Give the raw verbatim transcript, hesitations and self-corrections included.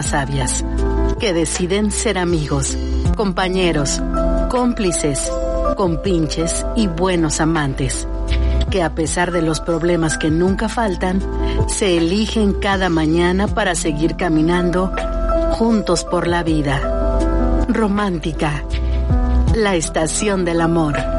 sabias, que deciden ser amigos, compañeros, cómplices, compinches y buenos amantes, que a pesar de los problemas que nunca faltan, se eligen cada mañana para seguir caminando juntos por la vida. Romántica, la estación del amor.